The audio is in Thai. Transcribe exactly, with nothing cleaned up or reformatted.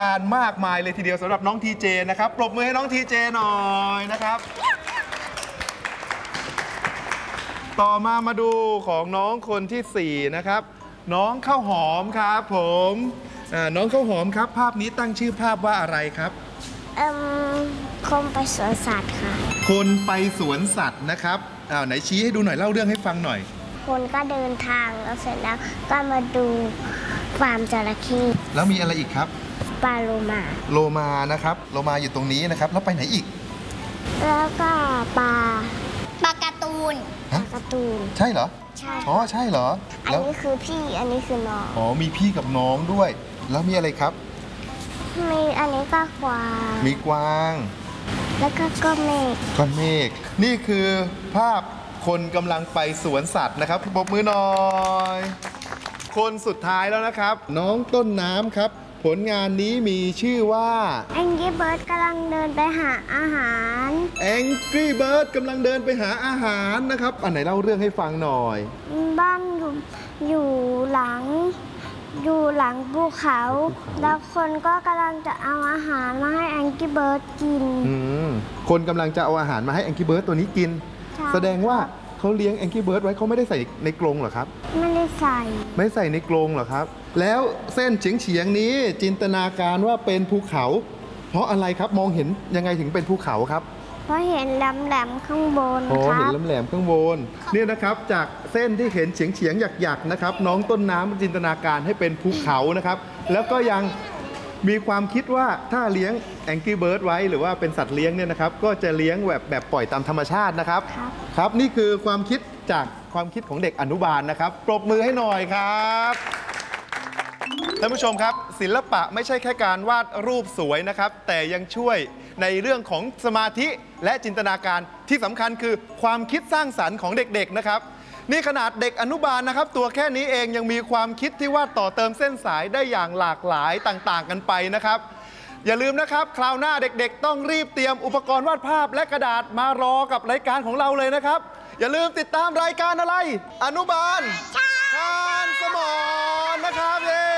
การมากมายเลยทีเดียวสำหรับน้องทีเจนะครับปรบมือให้น้องทีเจหน่อยนะครับต่อมามาดูของน้องคนที่สี่นะครับน้องข้าวหอมครับผมน้องข้าวหอมครับภาพนี้ตั้งชื่อภาพว่าอะไรครับเอ่อคนไปสวนสัตว์ค่ะคนไปสวนสัตว์นะครับอ้าวไหนชี้ให้ดูหน่อยเล่าเรื่องให้ฟังหน่อยคนก็เดินทางแล้วเสร็จแล้วก็มาดูฟาร์มจระเข้แล้วมีอะไรอีกครับปลาโลมาโลมานะครับโลมาอยู่ตรงนี้นะครับแล้วไปไหนอีกแล้วก็ปลาปลาการ์ตูนปลาการ์ตูนใช่เหรอใช่อ๋อใช่เหรออันนี้คือพี่อันนี้คือน้องอ๋อมีพี่กับน้องด้วยแล้วมีอะไรครับมีอันนี้ก็กวางมีกวางแล้วก็ก้อนเมฆก้อนเมฆนี่คือภาพคนกำลังไปสวนสัตว์นะครับปรบมือหน่อยคนสุดท้ายแล้วนะครับน้องต้นน้ำครับผลงานนี้มีชื่อว่า Angry Bird กำลังเดินไปหาอาหาร Angry Bird กำลังเดินไปหาอาหารนะครับอันไหนเล่าเรื่องให้ฟังหน่อยบ้านอยู่อยู่หลังอยู่หลังภูเขาแล้วคนก็กำลังจะเอาอาหารมาให้ Angry Bird กินคนกำลังจะเอาอาหารมาให้ Angry Bird ตัวนี้กินแสดงว่าเขาเลี้ยง Angry Bird ไว้เขาไม่ได้ใส่ในกรงเหรอครับไม่ได้ใส่ไม่ใส่ในกรงเหรอครับแล้วเส้นเฉียงเฉียงนี้จินตนาการว่าเป็นภูเขาเพราะอะไรครับมองเห็นยังไงถึงเป็นภูเขาครับเพราะเห็นแหลมๆข้างบนครับเห็นแหลมๆข้างบนเนี่ยนะครับจากเส้นที่เห็นเฉียงเฉียงหยักๆนะครับน้องต้นน้ำจินตนาการให้เป็นภูเขานะครับแล้วก็ยังมีความคิดว่าถ้าเลี้ยง Angry Bird ไว้หรือว่าเป็นสัตว์เลี้ยงเนี่ยนะครับก็จะเลี้ยงแบบแบบปล่อยตามธรรมชาตินะครับครับนี่คือความคิดจากความคิดของเด็กอนุบาลนะครับปรบมือให้หน่อยครับท่านผู้ชมครับศิลปะไม่ใช่แค่การวาดรูปสวยนะครับแต่ยังช่วยในเรื่องของสมาธิและจินตนาการที่สำคัญคือความคิดสร้างสรรค์ของเด็กๆนะครับนี่ขนาดเด็กอนุบาลนะครับตัวแค่นี้เองยังมีความคิดที่วาดต่อเติมเส้นสายได้อย่างหลากหลายต่างๆกันไปนะครับอย่าลืมนะครับคราวหน้าเด็กๆต้องรีบเตรียมอุปกรณ์วาดภาพและกระดาษมารอกับรายการของเราเลยนะครับอย่าลืมติดตามรายการอะไรอนุบาลชาญสมรนะครับ